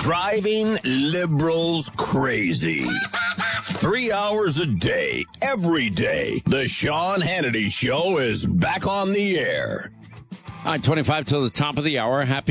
Driving liberals crazy. 3 hours a day, every day. The Sean Hannity Show is back on the air. All right, 25 till the top of the hour. Happy